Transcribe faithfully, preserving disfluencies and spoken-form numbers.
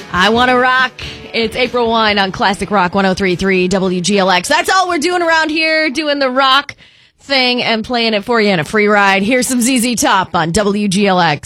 I Want to Rock. It's April Wine on Classic Rock one oh three point three W G L X. That's all we're doing around here, doing the rock thing and playing it for you in a free ride. Here's some Z Z Top on W G L X.